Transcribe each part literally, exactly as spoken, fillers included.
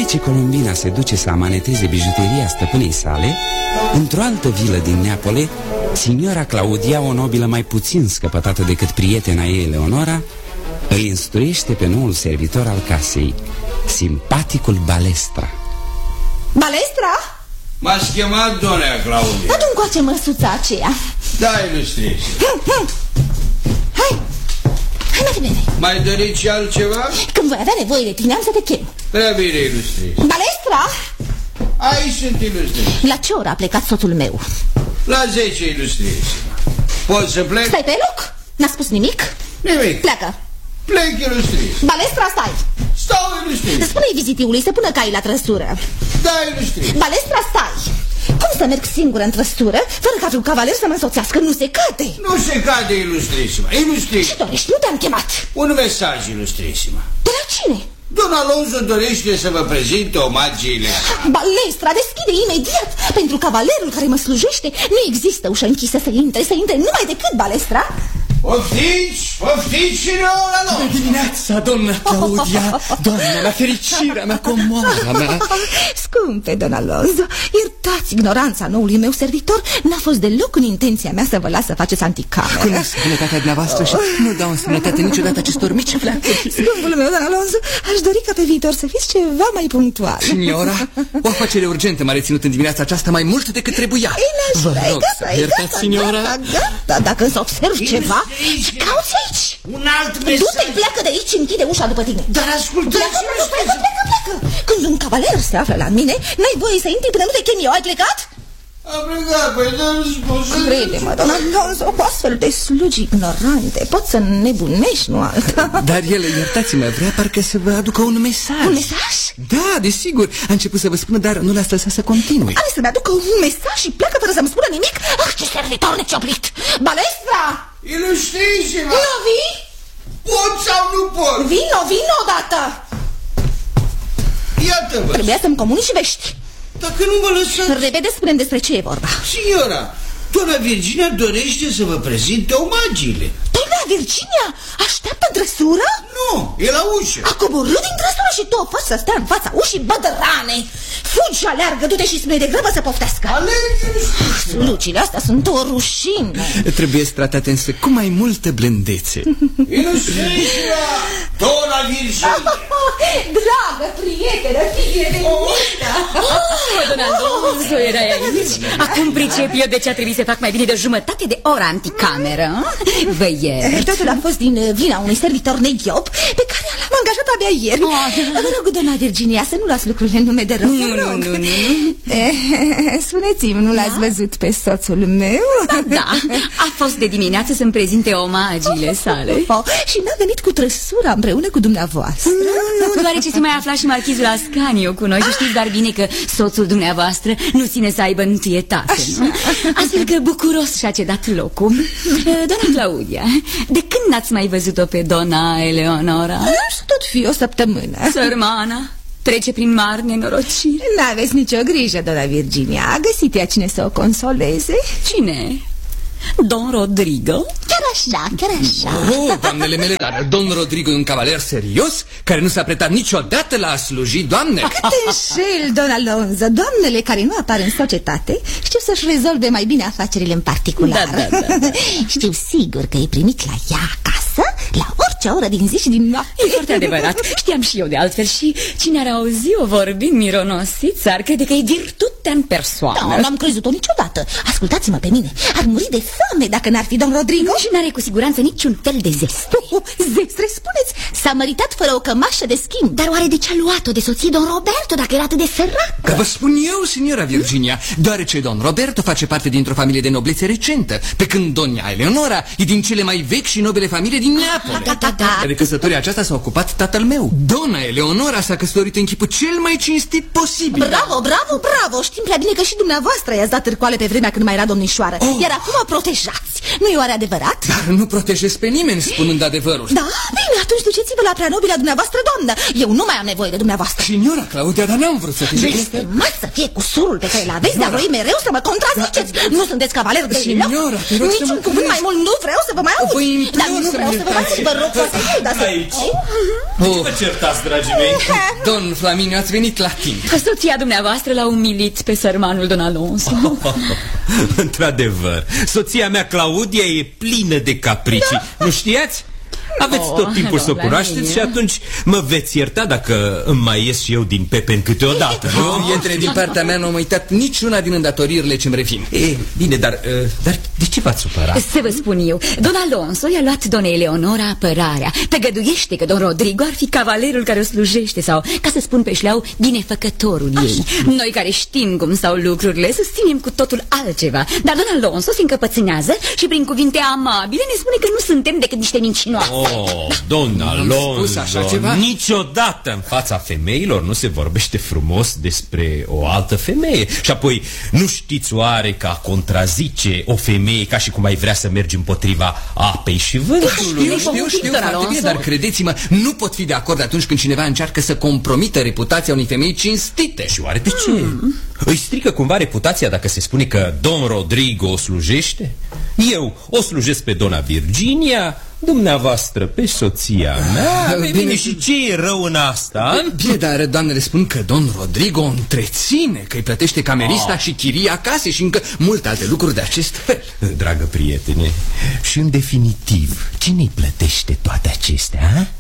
vreme ce Colombina se duce să amaneteze bijuteria stăpânei sale, într-o altă vilă din Neapole, signora Claudia, o nobilă mai puțin scăpătată decât prietena ei Eleonora, îi instruiește pe noul servitor al casei, simpaticul Balestra. Balestra? M-ați chemat, doamna Claudia. Adu încoace măsuța aceea. Da, ilustriți. Hai, hai mai repede. Mai doriți și altceva? Când voi avea nevoie de tine, am să te chem. Prea bine, ilustriți. Balestra? Aici sunt, ilustriți. La ce oră a plecat soțul meu? La zece, ilustriți. Pot să plec? Stai pe loc? N-a spus nimic? Nimic. Pleacă. Plec, ilustriți. Balestra, stai. Stau, ilustriți. Spune-i vizitiului să pună caii la trăsură. Da, ilustriți. Balestra, stai. Cum să merg singură în trăsură fără ca vreun cavaler să mă însoțească? Nu se cade. Nu se cade, ilustrițima. Ilustriți. Ce dorești? Nu te-am chemat. Un mesaj, ilustrițima. De la cine? Don Alonso dorește să vă prezinte omagiile. Balestra, deschide imediat. Pentru cavalerul care mă slujește nu există ușă închisă, să intre, să intre numai decât, Balestra. Poftiți, poftiți și Don Alonso. Bună dimineața, doamna Claudia. Doamna mea, fericirea mea, comoara mea. Scumpe, Don Alonso, iertați ignoranța noului meu servitor. N-a fost deloc în intenția mea să vă las să faceți anticameră. Cunosc bunătatea dumneavoastră și nu dau în sănătate niciodată acestor mici fleacuri. Scumpul meu, Don Alonso, aș dori ca pe viitor să fiți ceva mai punctual. Signora, o afacere urgentă m-a reținut în dimineața aceasta mai mult decât trebuia. Vă rog să iertați, signora. Gata, gata, dacă însă observ ceva, ce cauți aici? Un alt mesaj. Du-te, pleacă de aici și închide ușa după tine. Dar ascultați, pleacă, pleacă, pleacă, pleacă. Când un cavaler se află la mine, n-ai voie să intri până nu te chem eu. Ai plecat? Am plecat, păi n-am spus. Crede-mă, Don Alonso, cu astfel de slugi ignorante poți să nebunești, nu alta. Dar el, iertați-mă, vrea parcă să vă aducă un mesaj. Un mesaj? Da, desigur, a început să vă spună, dar nu l-ați lăsat să continui. Are să-mi aducă un mesaj și pleacă fără să-mi spună nimic? Ah, ce servitor necioplit! Balestra! Ilustriți-mă! Nu vii? Pot sau nu pot? Vino, vino odată! Iată-vă! Trebuia să-mi comunici vești. Dacă nu mă lăsați... Repede spune despre ce e vorba. Signora, doamna Virginia dorește să vă prezinte omagiile. Doamna Virginia așteaptă în trăsură? Nu, e la ușă. A coborât din trăsură și tu o faci să stea în fața ușii, bădărane. Fugi, aleargă, du-te și spune de grabă să poftească. Alergi! Lucile astea sunt o rușine. Trebuie tratate însă cu mai multă blândețe. Ilustriți-mă, doamna Virginia. Dragă prietenă, fie de mine. Oh, Don Alonso, erai aici. Acum pricep eu de ce a trebuit să fac mai bine de o jumătate de oră anticameră. Vă iert. Totul a fost din vina unui servitor neghiop pe care l-am angajat abia ieri. Vă rog, doamna Virginia, să nu luați lucrurile în nume de rău. Nu, nu, nu, nu. Spuneți-mi, nu l-ați văzut pe soțul meu? Da, da, a fost de dimineață să-mi prezinte omagiile sale. Oh, și n-a venit cu trăsura împreună cu dumneavoastră? Nu, nu, deoarece se mai afla și marchizul Ascanio cu noi. Și știți dar bine că soțul dumneavoastră nu ține să aibă întâietate, nu? Astfel că bucuros și-a cedat locul. Doamna Claudia, de când n-ați mai văzut-o pe dona Eleonora? Să tot fi o săptămână. Sărmana trece prin mari nenorociri. N-aveți nicio grijă, doamna Virginia. A găsit ea cine să o consoleze? Cine? Don Rodrigo? Chiar așa, chiar așa. Oh, doamnele mele, dar Don Rodrigo e un cavaler serios care nu s-a pretat niciodată la a sluji, doamne. Cât te înșel, Don Alonso. Doamnele care nu apar în societate știu să-și rezolve mai bine afacerile în particular. Da, da, da, da. Știu sigur că e primit la ea acasă la orice oră din zi și din noapte. E foarte adevărat. Știam și eu de altfel. Și cine ar auzi-o vorbind mironosit ar crede că e virtutea în persoană. Da, n-am crezut-o niciodată. Ascultați-mă pe mine. Ar muri de foame dacă n-ar fi Don Rodrigo. Și n-are cu siguranță niciun fel de zestre. uh, Zestre, spuneți? S-a măritat fără o cămașă de schimb. Dar oare de ce a luat-o de soție Don Roberto dacă era atât de săracă? Că vă spun eu, signora Virginia, deoarece Don Roberto face parte dintr-o familie de noblețe recentă, pe când Doña Eleonora e din cele mai vechi și nobile familii din Neapole. Da, da, da. De căsătoria aceasta s-a ocupat tatăl meu. Dona Eleonora s-a căsătorit în chipul cel mai cinstit posibil. Bravo, bravo, bravo. Știm prea bine că și dumneavoastră i-ați dat târcoale pe vremea când mai era domnișoară. Oh. Iar acum protejați. Nu e oare adevărat? Dar nu protejez pe nimeni spunând adevărul. Da, bine, atunci duceți-vă la prea nobila dumneavoastră doamnă. Eu nu mai am nevoie de dumneavoastră. Signora Claudia, dar n-am vrut să te jignesc. Blestemat să fie cu surul pe care l-aveți, dar voi mereu să mă contraziceți. Nu sunteți cavaler de Signora, te rog să niciun mă cuvânt mai mult nu vreau să vă mai aud. Vă implor Dar nu să vreau mă să vă mai aud, vă rog foarte mult, dar să... Aici. De ce vă certați, dragii mei? Don Flaminio, ați venit la timp. Soția dumneavoastră l-a umilit pe sărmanul Don Alonso. Într-adevăr, soția mea Claudia e plină de capricii. Nu știați? Aveți Oh, tot timpul să o nu, cunoașteți Flaminio. și atunci mă veți ierta dacă îmi mai ies și eu din pepen câteodată. Nu? Prietene, din partea mea n-am uitat niciuna din îndatoririle ce-mi revin. E, bine, dar, uh, dar de ce v-ați supărat? Să vă spun eu, Don Alonso i-a luat Donei Eleonora apărarea. Tăgăduiește că Don Rodrigo ar fi cavalerul care o slujește sau, ca să spun pe șleau, binefăcătorul ei. Noi care știm cum stau lucrurile, susținem cu totul altceva. Dar Don Alonso se încăpățânează și prin cuvinte amabile ne spune că nu suntem decât niște mincinoase. Oh, Don spus așa Alonso, ceva? niciodată în fața femeilor nu se vorbește frumos despre o altă femeie. Și apoi, nu știți oare că a contrazice o femeie ca și cum ai vrea să mergi împotriva apei și vântului? Știu, știu, știu Don foarte Alonso. bine, dar credeți-mă, nu pot fi de acord atunci când cineva încearcă să compromită reputația unei femei cinstite. Și oare de ce? Mm. Îi strică cumva reputația dacă se spune că Don Rodrigo o slujește? Eu o slujesc pe Dona Virginia, dumneavoastră pe soția mea. Bine, Bine, și ce e rău în asta? Bine, dar doamnele spun că Don Rodrigo o întreține, că îi plătește camerista Ah. și chiria casei și încă multe alte lucruri de acest fel. Dragă prietene, și în definitiv, cine îi plătește toate acestea, ha?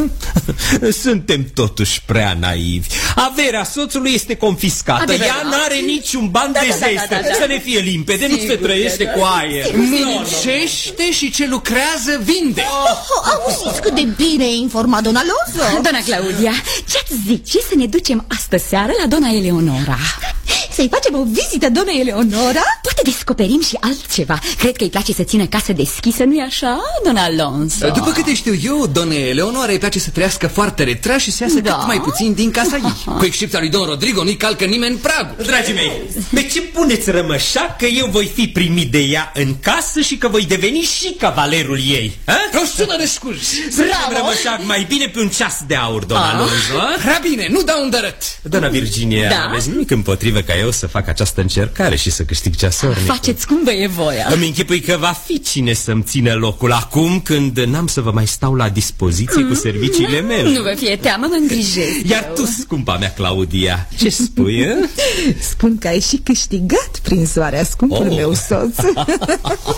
Suntem totuși prea naivi. Averea soțului este confiscată. Adevărat. Ea n-are niciun ban Da, de da, da, zestre. da, da, da. Să ne fie limpede, nu se trăiește cu aer. Muncește și ce lucrează vinde. Oh, auziți cât de bine e informat Don Alonso? Dona Claudia, ce-ați zice să ne ducem astă seară la Dona Eleonora? Să-i facem o vizită Donei Eleonora? Poate descoperim și altceva. Cred că îi place să țină casă deschisă, nu-i așa, Don Alonso? După câte știu eu, Dona Eleonora îi place să trăiască foarte retras și să iasă Da? cât mai puțin din casa ei. Cu excepția lui Don Rodrigo, nu-i calcă nimeni pragul. Dragii mei, de ce puneți rămășa că eu voi fi primit de ea în casă și că voi deveni și cavalerul ei? O sună de scuzi. Bravo! Rămășac mai bine pe un ceas de aur, Don Alonso. Prea bine, nu dau un dărât. Doamna Virginia, Da? aveți nimic împotrivă ca eu să fac această încercare și să câștig ceasornicul? Faceți cum vă e voia. Îmi închipui că va fi cine să-mi țină locul acum când n-am să vă mai stau la dispoziție mm. cu serviciile mele. Nu vă fie teamă, mă îngrijesc. Iar tu, scumpa mea Claudia, ce spui, eh? Spun că ai și câștigat prin soarea, scumpul Oh. meu soț.